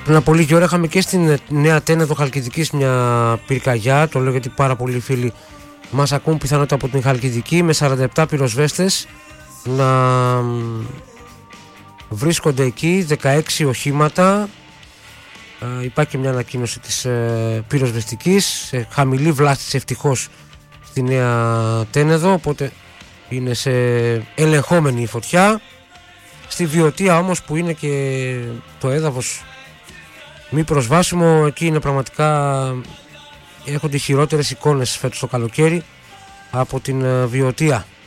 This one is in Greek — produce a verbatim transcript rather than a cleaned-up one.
Πριν από λίγη ώρα είχαμε και στην Νέα Τένεδο Χαλκιδικής μια πυρκαγιά. Το λέω γιατί πάρα πολλοί φίλοι μας ακούν πιθανότητα από την Χαλκιδική, με σαράντα επτά πυροσβέστες να βρίσκονται εκεί, δεκαέξι οχήματα. Ε, υπάρχει και μια ανακοίνωση της ε, πυροσβεστικής, ε, χαμηλή βλάστηση ευτυχώς στη Νέα Τένεδο, οπότε είναι σε ελεγχόμενη η φωτιά. Στη Βιωτία όμως, που είναι και το έδαφος μη προσβάσιμο, εκεί είναι πραγματικά, έχονται χειρότερες εικόνες φέτος το καλοκαίρι από την Βιωτία.